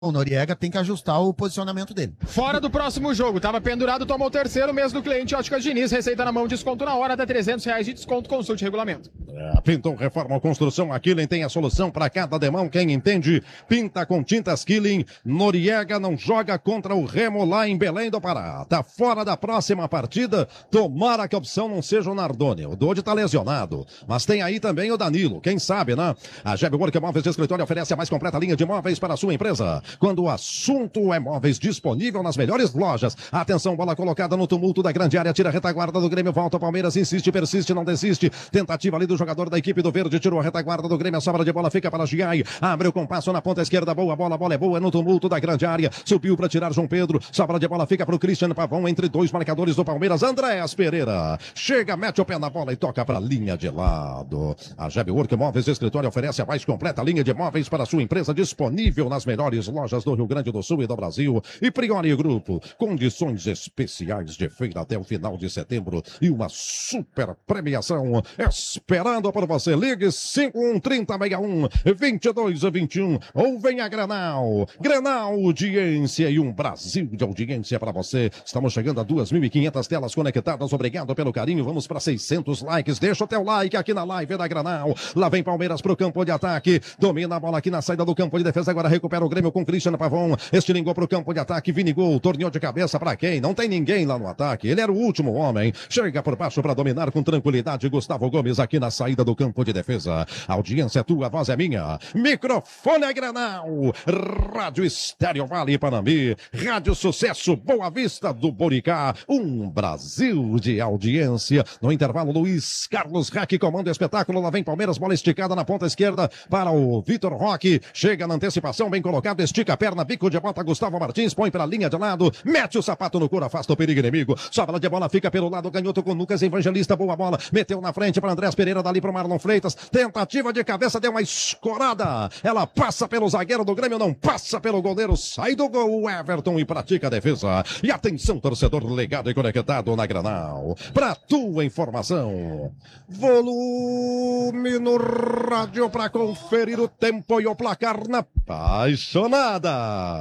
O Noriega tem que ajustar o posicionamento dele. Fora do próximo jogo, tava pendurado, tomou o terceiro mês do cliente Óticas Diniz, receita na mão, desconto na hora, até R$300 de desconto, consulte regulamento. Pintou Reforma ou Construção, a Killing tem a solução para cada demão, quem entende, pinta com tintas Killing. Noriega não joga contra o Remo lá em Belém do Pará, tá fora da próxima partida, tomara que a opção não seja o Nardoni, o Dodi tá lesionado, mas tem aí também o Danilo, quem sabe, né? A Jeb Work Móveis de Escritório oferece a mais completa linha de móveis para a sua empresa. Quando o assunto é móveis, disponível nas melhores lojas. Atenção, bola colocada no tumulto da grande área, tira a retaguarda do Grêmio, volta o Palmeiras, insiste, persiste, não desiste. Tentativa ali do jogador da equipe do Verde, tirou a retaguarda do Grêmio, a sobra de bola fica para Giai, abre o compasso na ponta esquerda, boa bola, a bola é boa no tumulto da grande área, subiu para tirar João Pedro, sobra de bola fica para o Cristiano Pavão, entre dois marcadores do Palmeiras, Andréas Pereira, chega, mete o pé na bola e toca para a linha de lado. A Jeb Work Móveis de Escritório oferece a mais completa linha de móveis para a sua empresa, disponível nas melhores lojas do Rio Grande do Sul e do Brasil. E Priori Grupo, condições especiais de feira até o final de setembro e uma super premiação esperando por você. Ligue 513061-2221 ou venha a Granal. Granal Audiência e um Brasil de audiência para você. Estamos chegando a 2.500 telas conectadas. Obrigado pelo carinho. Vamos para 600 likes. Deixa o teu like aqui na live da Granal. Lá vem Palmeiras pro campo de ataque. Domina a bola aqui na saída do campo de defesa. Agora recupera o Grêmio com Cristiano Pavão, estilingou pro campo de ataque, Vini Gol, torneou de cabeça pra quem? Não tem ninguém lá no ataque, ele era o último homem, chega por baixo pra dominar com tranquilidade, Gustavo Gomes aqui na saída do campo de defesa, a audiência é tua, a voz é minha, microfone é Granal, Rádio Estéreo Vale Panambi, Rádio Sucesso Boa Vista do Boricá, um Brasil de audiência, no intervalo Luiz Carlos Rack comanda o espetáculo, lá vem Palmeiras, bola esticada na ponta esquerda para o Vitor Roque, chega na antecipação, bem colocado, estica a perna, bico de bota, Gustavo Martins, põe pela linha de lado, mete o sapato no couro, afasta o perigo inimigo, sobra de bola, fica pelo lado, canhoto com Lucas Evangelista, boa bola, meteu na frente para Andrés Pereira, dali pro Marlon Freitas, tentativa de cabeça, deu uma escorada, ela passa pelo zagueiro do Grêmio, não passa pelo goleiro, sai do gol, o Everton e pratica a defesa, e atenção torcedor ligado e conectado na Granal, pra tua informação, volume no rádio pra conferir o tempo e o placar na apaixonada.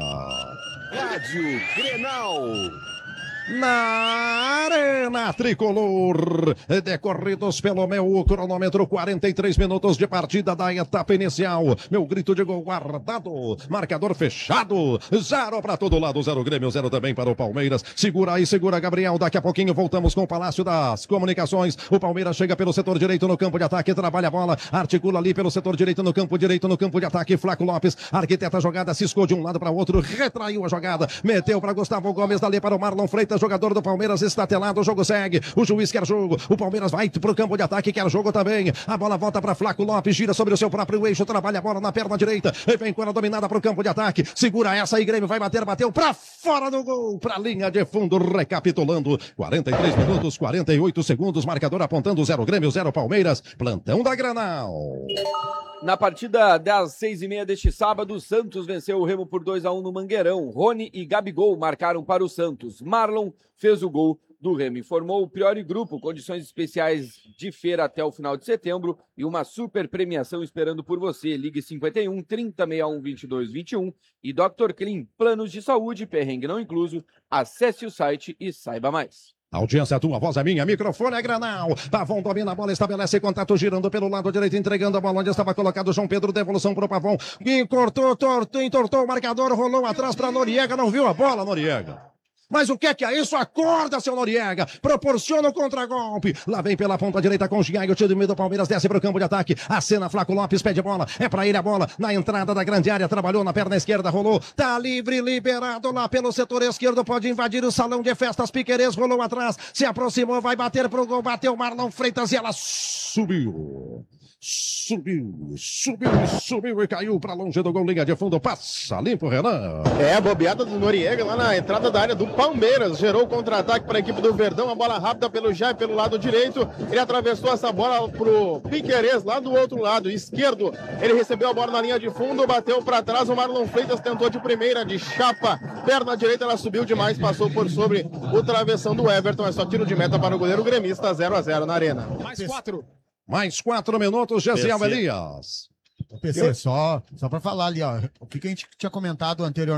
Rádio Grenal. Na Arena Tricolor, decorridos pelo meu cronômetro, 43 minutos de partida da etapa inicial. Meu grito de gol guardado, marcador fechado, 0 para todo lado, 0 Grêmio, 0 também para o Palmeiras. Segura aí, segura Gabriel, daqui a pouquinho voltamos com o Palácio das Comunicações. O Palmeiras chega pelo setor direito no campo de ataque, trabalha a bola, articula ali pelo setor direito no campo de ataque, Flaco Lopes, arquiteta a jogada, ciscou de um lado para o outro, retraiu a jogada, meteu para Gustavo Gomes, dali para o Marlon Freitas, jogador do Palmeiras estatelado, o jogo segue, o juiz quer jogo, o Palmeiras vai pro campo de ataque, quer jogo também, a bola volta para Flaco Lopes, gira sobre o seu próprio eixo, trabalha a bola na perna direita, e vem com a dominada pro campo de ataque, segura essa aí, Grêmio vai bater, bateu pra fora do gol, pra linha de fundo, recapitulando, 43 minutos, 48 segundos, marcador apontando 0 Grêmio, 0 Palmeiras, plantão da Granal. Na partida das 6h30 deste sábado, Santos venceu o Remo por 2-1 no Mangueirão. Rony e Gabigol marcaram para o Santos. Marlon fez o gol do Remo. Informou o Priori Grupo, condições especiais de feira até o final de setembro e uma super premiação esperando por você. Ligue 51 3061 2221 e Dr. Clean, planos de saúde, perrengue não incluso. Acesse o site e saiba mais. Audiência, a tua voz é minha, microfone é Granal. Pavão domina a bola, estabelece contato, girando pelo lado direito, entregando a bola onde estava colocado João Pedro, devolução pro Pavão. Entortou o marcador, rolou atrás para Noriega, não viu a bola, Noriega. Mas o que é isso? Acorda, seu Noriega. Proporciona o contragolpe. Lá vem pela ponta direita com o Giai. O time do Palmeiras desce para o campo de ataque. Acena Flaco Lopes, pede bola. É para ele a bola. Na entrada da grande área. Trabalhou na perna esquerda, rolou. Tá livre, liberado lá pelo setor esquerdo. Pode invadir o salão de festas. Piquerez rolou atrás. Se aproximou, vai bater pro gol. Bateu Marlon Freitas e ela subiu. Subiu e caiu pra longe do gol, linha de fundo, passa limpo, Renan. É, a bobeada do Noriega lá na entrada da área do Palmeiras, gerou contra-ataque para a equipe do Verdão, a bola rápida pelo Jai, pelo lado direito, ele atravessou essa bola pro Piquerez lá do outro lado, esquerdo, ele recebeu a bola na linha de fundo, bateu para trás, o Marlon Freitas tentou de primeira, de chapa, perna direita, ela subiu demais, passou por sobre o travessão do Everton, é só tiro de meta para o goleiro gremista, 0-0 na Arena. Mais 4 minutos, Gesiel Elias. PC, só pra falar ali, ó. O que a gente tinha comentado anteriormente.